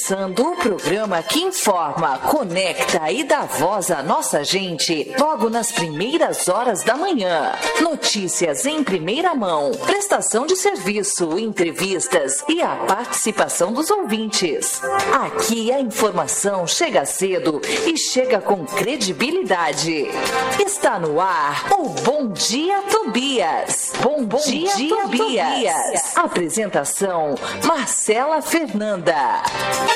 começando o programa que informa, conecta e dá voz à nossa gente logo nas primeiras horas da manhã. Notícias em primeira mão, prestação de serviço, entrevistas e a participação dos ouvintes. Aqui a informação chega cedo e chega com credibilidade. Está no ar o Bom Dia Tobias. Bom dia, Tobias. Apresentação Marcela Fernanda.